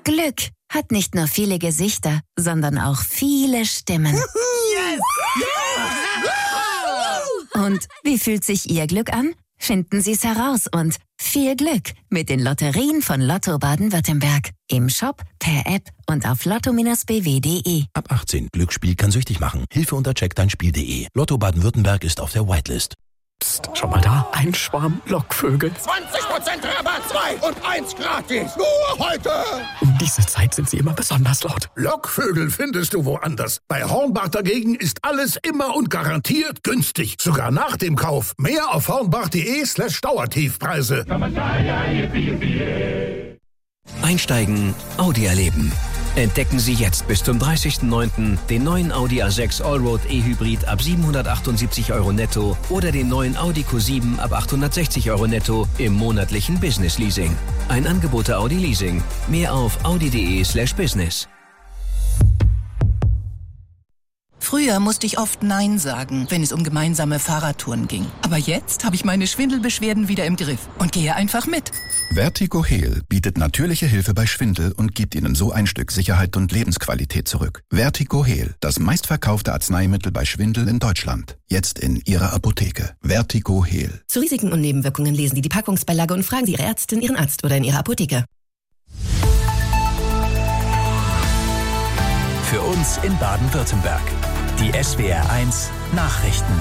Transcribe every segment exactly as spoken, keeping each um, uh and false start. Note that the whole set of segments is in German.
Glück hat nicht nur viele Gesichter, sondern auch viele Stimmen. Yes! Yeah! Und wie fühlt sich Ihr Glück an? Finden Sie es heraus und viel Glück mit den Lotterien von Lotto Baden-Württemberg. Im Shop, per App und auf lotto Bindestrich b w punkt de. Ab achtzehn. Glücksspiel kann süchtig machen. Hilfe unter check dein spiel punkt de. Lotto Baden-Württemberg ist auf der Whitelist. Psst, schon mal da? Ein Schwarm Lockvögel. zwanzig Prozent Rabatt, zwei und eins gratis. Nur heute. Um diese Zeit sind sie immer besonders laut. Lockvögel findest du woanders. Bei Hornbach dagegen ist alles immer und garantiert günstig. Sogar nach dem Kauf. Mehr auf hornbach.de slash Dauertiefpreise. Einsteigen, Audi erleben. Entdecken Sie jetzt bis zum dreißigsten neunten den neuen Audi A sechs Allroad E-Hybrid ab siebenhundertachtundsiebzig Euro netto oder den neuen Audi Q sieben ab achthundertsechzig Euro netto im monatlichen Business Leasing. Ein Angebot der Audi Leasing. Mehr auf audi.de slash business. Früher musste ich oft Nein sagen, wenn es um gemeinsame Fahrradtouren ging. Aber jetzt habe ich meine Schwindelbeschwerden wieder im Griff und gehe einfach mit. Vertigo Heal bietet natürliche Hilfe bei Schwindel und gibt Ihnen so ein Stück Sicherheit und Lebensqualität zurück. Vertigo Heal, das meistverkaufte Arzneimittel bei Schwindel in Deutschland. Jetzt in Ihrer Apotheke. Vertigo Heal. Zu Risiken und Nebenwirkungen lesen Sie die Packungsbeilage und fragen Sie Ihre Ärztin, Ihren Arzt oder in Ihrer Apotheke. Für uns in Baden-Württemberg. Die S W R eins Nachrichten.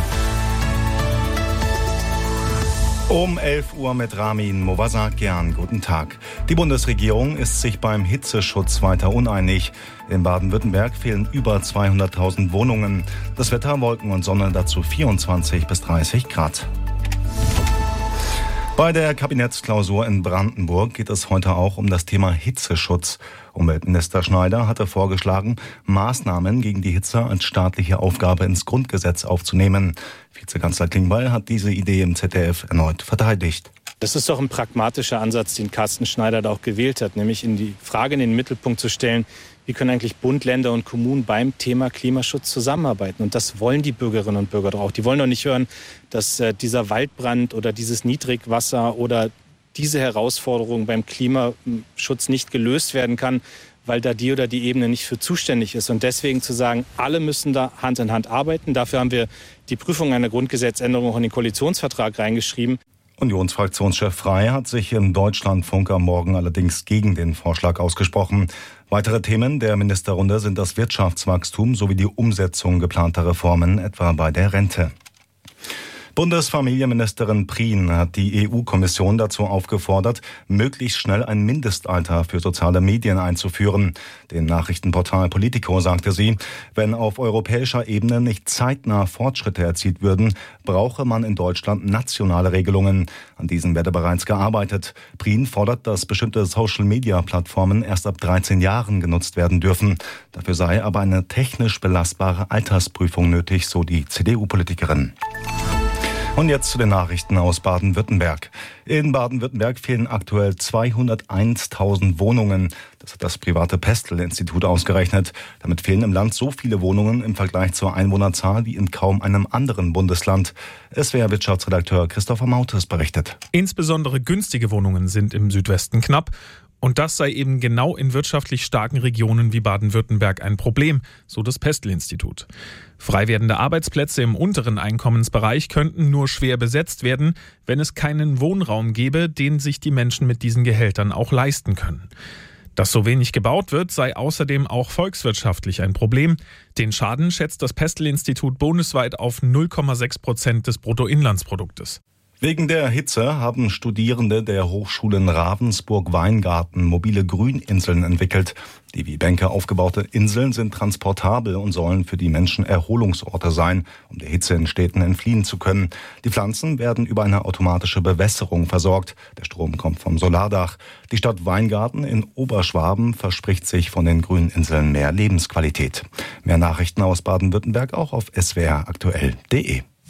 Um elf Uhr mit Ramin Movasakian. Guten Tag. Die Bundesregierung ist sich beim Hitzeschutz weiter uneinig. In Baden-Württemberg fehlen über zweihunderttausend Wohnungen. Das Wetter, Wolken und Sonne, dazu vierundzwanzig bis dreißig Grad. Bei der Kabinettsklausur in Brandenburg geht es heute auch um das Thema Hitzeschutz. Umweltminister Schneider hatte vorgeschlagen, Maßnahmen gegen die Hitze als staatliche Aufgabe ins Grundgesetz aufzunehmen. Vizekanzler Klingbeil hat diese Idee im Z D F erneut verteidigt. Das ist doch ein pragmatischer Ansatz, den Carsten Schneider da auch gewählt hat, nämlich in die Frage in den Mittelpunkt zu stellen, wie können eigentlich Bund, Länder und Kommunen beim Thema Klimaschutz zusammenarbeiten? Und das wollen die Bürgerinnen und Bürger doch auch. Die wollen doch nicht hören, dass äh, dieser Waldbrand oder dieses Niedrigwasser oder diese Herausforderung beim Klimaschutz nicht gelöst werden kann, weil da die oder die Ebene nicht für zuständig ist. Und deswegen zu sagen, alle müssen da Hand in Hand arbeiten. Dafür haben wir die Prüfung einer Grundgesetzänderung auch in den Koalitionsvertrag reingeschrieben. Unionsfraktionschef Frey hat sich im Deutschlandfunk am Morgen allerdings gegen den Vorschlag ausgesprochen. Weitere Themen der Ministerrunde sind das Wirtschaftswachstum sowie die Umsetzung geplanter Reformen, etwa bei der Rente. Bundesfamilienministerin Prien hat die E U-Kommission dazu aufgefordert, möglichst schnell ein Mindestalter für soziale Medien einzuführen. Dem Nachrichtenportal Politico sagte sie, wenn auf europäischer Ebene nicht zeitnah Fortschritte erzielt würden, brauche man in Deutschland nationale Regelungen. An diesen werde bereits gearbeitet. Prien fordert, dass bestimmte Social-Media-Plattformen erst ab dreizehn Jahren genutzt werden dürfen. Dafür sei aber eine technisch belastbare Altersprüfung nötig, so die C D U-Politikerin. Und jetzt zu den Nachrichten aus Baden-Württemberg. In Baden-Württemberg fehlen aktuell zweihunderteintausend Wohnungen. Das hat das private Pestel-Institut ausgerechnet. Damit fehlen im Land so viele Wohnungen im Vergleich zur Einwohnerzahl wie in kaum einem anderen Bundesland. S W R-Wirtschaftsredakteur Christopher Mautes berichtet. Insbesondere günstige Wohnungen sind im Südwesten knapp. Und das sei eben genau in wirtschaftlich starken Regionen wie Baden-Württemberg ein Problem, so das Pestel-Institut. Frei werdende Arbeitsplätze im unteren Einkommensbereich könnten nur schwer besetzt werden, wenn es keinen Wohnraum gäbe, den sich die Menschen mit diesen Gehältern auch leisten können. Dass so wenig gebaut wird, sei außerdem auch volkswirtschaftlich ein Problem. Den Schaden schätzt das Pestel-Institut bundesweit auf null Komma sechs Prozent des Bruttoinlandsproduktes. Wegen der Hitze haben Studierende der Hochschulen Ravensburg-Weingarten mobile Grüninseln entwickelt. Die wie Bänke aufgebaute Inseln sind transportabel und sollen für die Menschen Erholungsorte sein, um der Hitze in Städten entfliehen zu können. Die Pflanzen werden über eine automatische Bewässerung versorgt. Der Strom kommt vom Solardach. Die Stadt Weingarten in Oberschwaben verspricht sich von den Grüninseln mehr Lebensqualität. Mehr Nachrichten aus Baden-Württemberg auch auf s w r aktuell punkt de.